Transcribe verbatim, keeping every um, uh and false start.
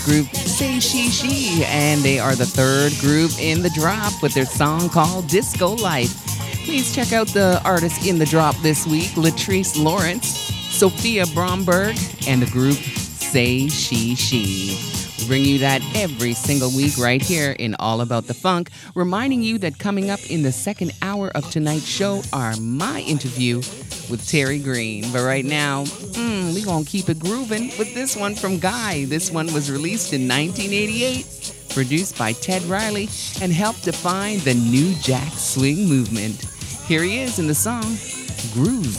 Group Say She She, and they are the third group in the drop with their song called Disco Life. Please check out the artists in the drop this week: Latrice Lawrence, Sophia Bromberg, and the group Say She She. We bring you that every single week right here in All About the Funk, reminding you that coming up in the second hour of tonight's show are my interview with Terry Green. But right now, mm, we gonna keep it grooving with this one from Guy. This one was released in nineteen eighty-eight, produced by Ted Riley, and helped define the new jack swing movement. Here he is in the song Groove.